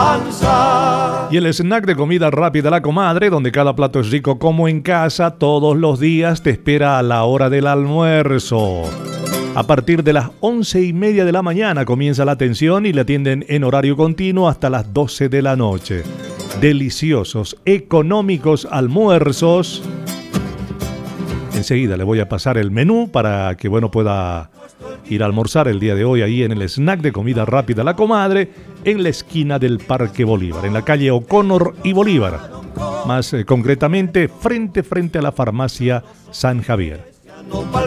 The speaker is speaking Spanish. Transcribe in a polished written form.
esperanza. Y el snack de comida rápida La Comadre, donde cada plato es rico como en casa, todos los días te espera a la hora del almuerzo. A partir de las 11:30 de la mañana comienza la atención y le atienden en horario continuo hasta las 12 de la noche. Deliciosos, económicos almuerzos. Enseguida le voy a pasar el menú para que pueda ir a almorzar el día de hoy ahí en el snack de comida rápida La Comadre, en la esquina del Parque Bolívar, en la calle O'Connor y Bolívar. Más concretamente, frente a la farmacia San Javier.